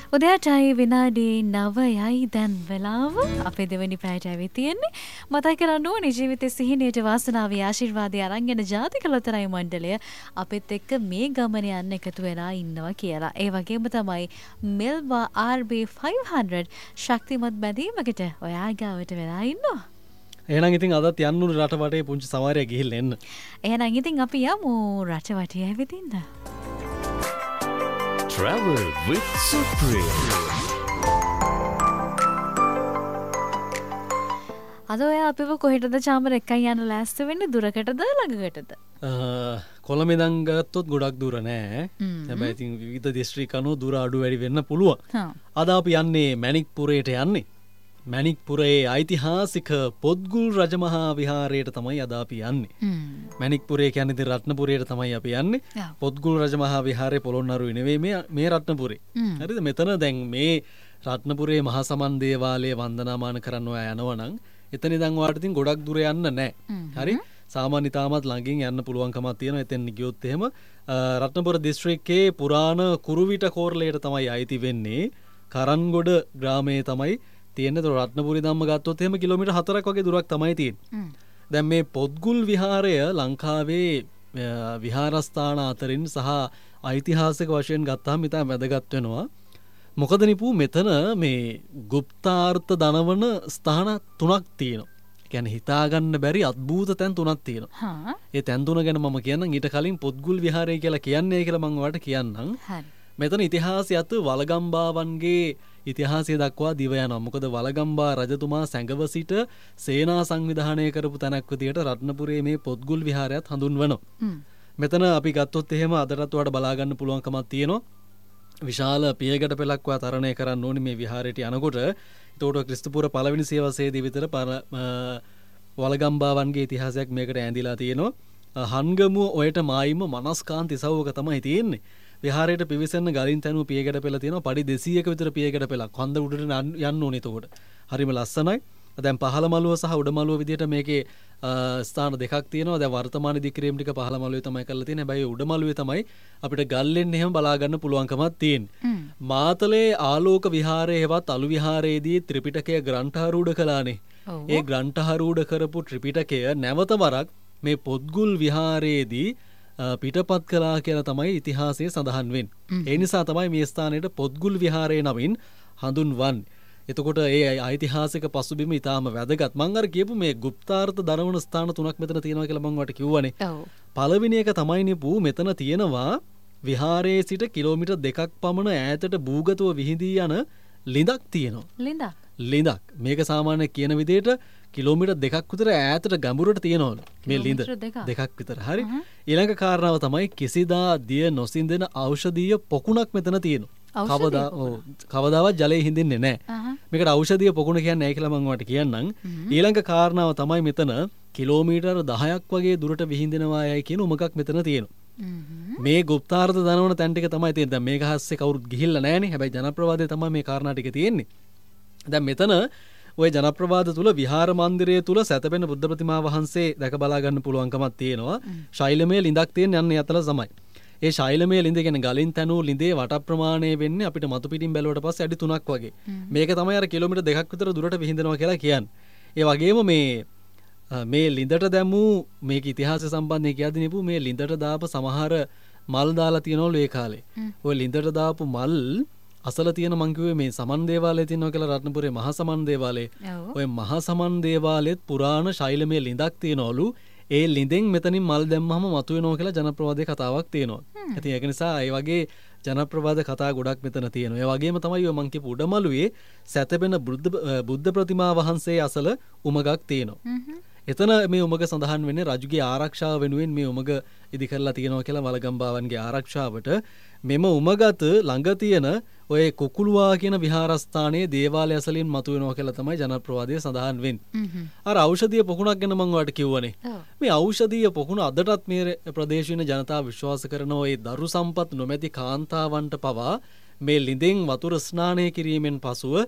උදෑටයි විනාඩි 9යි දැන් වෙලාව. අපේ දෙවෙනි පැයට ඇවිත් තියෙන්නේ. මතක් කරන්න ඕනේ ජීවිතේ සිහිනයට වාසනාවේ ආශිර්වාදය අරන් යන ජාතික ලොතරැයි මණ්ඩලය අපිත් එක්ක මේ ගමන යන්න එකතු වෙලා ඉන්නවා කියලා. ඒ වගේම තමයි මෙල්වා RB 500 ශක්තිමත් බැඳීමකට ඔයා ගාවට වෙලා ඉන්නවා. එහෙනම් ඉතින් අදත් යන්න උන රට වටේ පුංචි සවාරියක් ගිහිල්ලා එන්න. එහෙනම් ඉතින් අපි යමු රට වටේ ඇවිදින්න. Travel with Supreme. අද ඔයා අපිව කොහෙටද චාමර එකයි යන්න ලෑස්ති වෙන්නේ දුරකටද ළඟකටද? කොළඹ ඉඳන් ගත්තොත් ගොඩක් දුර නෑ. හැබැයි ඉතින් විවිධ දිස්ත්‍රික් අනුව දුර අඩු වැඩි වෙන්න පුළුවන්. අද අපි යන්නේ මැණික්පුරයට යන්නේ. මැණික්පුරේ ඓතිහාසික පොත්ගුල් රජමහා විහාරයට තමයි අද අපි යන්නේ. මැණික්පුරේ කියන්නේ ඉතින් රත්නපුරයට තමයි අපි යන්නේ. පොත්ගුල් රජමහා විහාරේ පොළොන්නරුවේ නෙවෙයි මේ රත්නපුරේ. හරිද? මෙතන දැන් මේ රත්නපුරේ මහා සමන් දේවාලය වන්දනාමාන කරන්න ඔයා යනවනම් එතන ඉඳන් ඔයාලට ඉතින් ගොඩක් දුර යන්න නෑ. හරි? සාමාන්‍ය තාමත් ළඟින් යන්න පුළුවන්කමක් තියෙනවා. එතෙන් ගියොත් එහෙම රත්නපුර දිස්ත්‍රික්කයේ පුරාණ කුරුවිට කෝරළයට තමයි අයිති වෙන්නේ. කරන්ගොඩ ග්‍රාමයේ තමයි තියෙන්නේ. ඒතර රත්නපුරේ ධම්ම ගත්තොත් එහෙම කිලෝමීටර් 4ක් වගේ දුරක් තමයි තියෙන්නේ. දැන් මේ පොත්ගුල් විහාරය ලංකාවේ විහාරස්ථාන අතරින් සහ ඓතිහාසික වශයෙන් ගත්තාම ඉතාම වැදගත් වෙනවා. මොකද නිපු මෙතන මේ গুপ্তাර්ථ දනවන ස්ථාන 3ක් තියෙනවා. කියන්නේ හිතාගන්න බැරි අద్භූත තැන් 3ක් තියෙනවා. ඒ තැන් 3 ගැන මම කියන්නම්. ඊට කලින් පොත්ගුල් විහාරය කියලා කියන්නේ කියලා මම ඔයාලට කියන්නම්. හරි. මෙතන ඉතිහාසයත් වලගම්බාවන්ගේ ඉතිහාසය දක්වා දිව යනවා. මොකද වලගම්බා රජතුමා සැඟව සිට සේනා සංවිධානය කරපු තැනක් විදියට රත්නපුරේ මේ පොත්ගුල් විහාරයත් හඳුන්වනවා. මෙතන අපි ගත්තොත් එහෙම අදටත් ඔයාලට බලා ගන්න පුළුවන්කමක් තියෙනවා. විශාල පියගැට පෙළක් වා තරණය කරන්න ඕනි මේ විහාරයට යනකොට. ඒතකොට ක්‍රිස්තුපුර පළවෙනි සියවසේදී විතර වලගම්බාවන්ගේ ඉතිහාසයක් මේකට ඇඳිලා තියෙනවා. හන්ගමුව ඔයට මායිම මනස්කාන්ත ඉසව්වක තමයි තියෙන්නේ. විහාරයට පිවිසෙන්න ගලින් තැනුව පියගැට පෙළ තියෙනවා. පඩි 200ක විතර පියගැට පෙළක්. කන්ද උඩට යන්න ඕනේ එතකොට. හරිම ලස්සනයි. දැන් පහළ මළුව සහ උඩ මළුව විදියට මේකේ ස්ථාන දෙකක් තියෙනවා. දැන් වර්තමාන දික්‍රියම් ටික පහළ මළුවේ තමයි කරලා තියෙන්නේ. හැබැයි උඩ මළුවේ තමයි අපිට ගල්ලෙන් එහෙම බලා ගන්න පුළුවන්කමක් තියෙන්නේ. මාතලේ ආලෝක විහාරයේ හෙවත් අලු විහාරයේදී ත්‍රිපිටකය ග්‍රන්ථාරූඪ කළානේ. ඒ ග්‍රන්ථාරූඪ කරපු ත්‍රිපිටකය නැවත වරක් මේ පොත්ගුල් විහාරයේදී පිටපත් කළා කියලා තමයි ඉතිහාසයේ සඳහන් වෙන්නේ. ඒ නිසා තමයි මේ ස්ථානයට පොත්ගුල් විහාරය නමින් හඳුන්වන්නේ. එතකොට ඒ ඓතිහාසික පසුබිම ඊටාම වැදගත්. මම අර කියපු මේ গুপ্তাර්ථ දනවන ස්ථාන 3ක් මෙතන තියෙනවා කියලා මම ඔයාලට කිව්වනේ. පළවෙනි එක තමයි නිපු මෙතන තියෙනවා විහාරයේ සිට කිලෝමීටර් 2ක් පමණ ඈතට භූගතව විහිදී යන ලිඳක් තියෙනවා. ලිඳක්. මේක සාමාන්‍ය කියන විදිහට කිලෝමීටර් 2ක් විතර ඈතට ගැඹුරට තියෙනවලු මේ ලිඳ. 2ක් විතර. හරි. ඊළඟ කාරණාව තමයි කිසිදා දිය නොසින්දෙන ඖෂධීය පොකුණක් මෙතන තියෙනවා. කවදාවත් ජලයේ හිඳින්නේ නැහැ. මේකට ඖෂධීය පොකුණ කියන්නේ නැහැ කියලා මම ඔයාලට කියන්නම්. ඊළඟ කාරණාව තමයි මෙතන කිලෝමීටර් 10ක් වගේ දුරට විහිඳෙනවා යයි කියන උමකක් මෙතන තියෙනවා. මේ গুপ্তাර්ථ දනවන තැන් ටික තමයි තියෙන්නේ. දැන් මේක හස්සේ කවුරුත් ගිහිල්ලා නැහනේ. හැබැයි ජනප්‍රවාදයේ තමයි මේ කාරණා ටික තියෙන්නේ. දැන් මෙතන ඔය ජනප්‍රවාද තුල විහාර මන්දිරය තුල සැතපෙන බුද්ධ ප්‍රතිමා වහන්සේ දැක බලා ගන්න පුළුවන්කමක් තියෙනවා. ශෛලමය ලිඳක් තියෙන යන්නේ යතල තමයි. ඒ ශෛලමය ලිඳ කියන්නේ ගලින් තැනූ ලිඳේ වට ප්‍රමාණය වෙන්නේ අපිට මතු පිටින් බැලුවට පස්සේ අඩි 3ක් වගේ. මේක තමයි අර කිලෝමීටර් 2ක් විතර දුරට විහිදෙනවා කියලා කියන්නේ. ඒ වගේම මේ ලිඳට දැමූ මේක ඉතිහාසය සම්බන්ධයෙන් කියද්දී නිපු මේ ලිඳට දාපු සමහර මල් දාලා තියෙනවලු ඒ කාලේ. ඔය ලිඳට දාපු මල් අසල තියෙන මං කිව්වේ මේ සමන් දේවාලයේ තියෙනවා කියලා රත්නපුරේ මහා සමන් දේවාලයේ. ඔය මහා සමන් දේවාලයේත් පුරාණ ශෛලමය ලිඳක් තියෙනවලු. ඒ ලිඳෙන් මෙතනින් මල් දැම්මම මතුවෙනවා කියලා ජනප්‍රවාදයේ කතාවක් තියෙනවා. ඉතින් ඒක නිසා ඒ වගේ ජනප්‍රවාද කතා ගොඩක් මෙතන තියෙනවා. ඒ වගේම තමයි ඔය මං කියපු උඩමළුවේ සැතපෙන බුද්ධ ප්‍රතිමා වහන්සේ අසල උමගක් තියෙනවා. එතන මේ උමග සඳහන් වෙන්නේ රජුගේ ආරක්ෂාව වෙනුවෙන් මේ උමග ඉදි කරලා තියෙනවා කියලා වලගම්බාවන්ගේ ආරක්ෂාවට. මෙම උමගත ළඟ තියෙන ඔය කුකුළුවා කියන විහාරස්ථානයේ දේවාලය ඇසලින් මතුවෙනවා කියලා තමයි ජනප්‍රවාදයේ සඳහන් වෙන්නේ. අර ඖෂධීය පොකුණක් ගැන මම ඔයාලට කිව්වනේ. මේ ඖෂධීය පොකුණ අදටත් මේ ප්‍රදේශීය ජනතාව විශ්වාස කරන ඔය දරු සම්පත් නොමැති කාන්තාවන්ට පවා මේ ලිඳෙන් වතුර ස්නානය කිරීමෙන් පසුව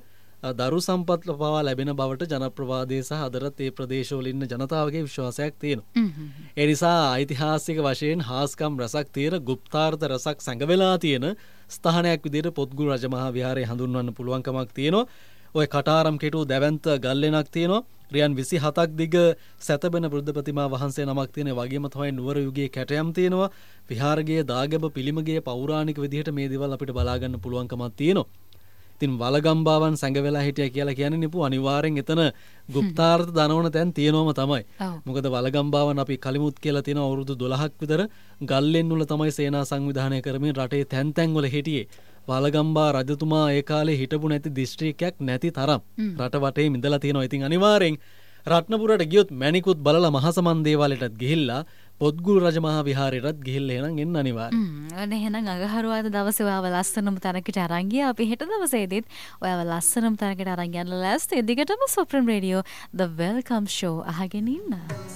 දරු සම්පත් පවා ලැබෙන බවට ජනප්‍රවාදය සහ අදටත් ඒ ප්‍රදේශවල ඉන්න ජනතාවගේ විශ්වාසයක් තියෙනවා. ඒ නිසා ඓතිහාසික වශයෙන් හාස්කම් රසක් තියෙන গুপ্তাර්ථ රසක් සැඟවෙලා තියෙන ස්ථානයක් විදිහට පොත්ගුරු රජමහා විහාරය හඳුන්වන්න පුළුවන්කමක් තියෙනවා. ඔය කටාරම් කෙටු දැවැන්ත ගල්ලෙනක් තියෙනවා. රියන් 27ක් දිග සැතබෙන බුද්ධ ප්‍රතිමා වහන්සේ නමක් තියෙන වගේම තමයි නුවර යුගයේ කැටයම් තියෙනවා. විහාරයේ දාගැබ පිළිමගේ පෞරාණික විදිහට මේ දේවල් අපිට බලා ගන්න පුළුවන්කමක් තියෙනවා. ඉතින් වලගම්බාවන් සැඟවෙලා හිටියා කියලා කියන්නේ නිපු අනිවාර්යෙන් එතන গুপ্তাර්ථ දනවන තැන් තියෙනවම තමයි. මොකද වලගම්බාවන් අපි කලිමුත් කියලා තියෙන අවුරුදු 12ක් විතර ගල්ලෙන් වල තමයි සේනා සංවිධානය කරමින් රටේ තැන් තැන් වල හිටියේ. වලගම්බා රජතුමා ඒ කාලේ හිටපු නැති දිස්ත්‍රික්කයක් නැති තරම් රට වටේ ඉඳලා තියෙනවා. ඉතින් අනිවාර්යෙන් රත්නපුරට ගියොත් මැණිකුත් බලලා මහසමන් දේවාලයටත් ගිහිල්ලා පොත්ගුරු රජමහා විහාරයටත් ගිහිල්ලා එහෙනම් එන්න අනිවාර්යයෙන්. අනේ එහෙනම් අඟහරුවාද දවසේ ඔයාව ලස්සනම තැනකට අරන් ගියා. අපි හෙට දවසේදීත් ඔයාව ලස්සනම තැනකට අරන් යන්න ලෑස්ති. දිගටම supreme radio The Welcome Show අහගෙන ඉන්න.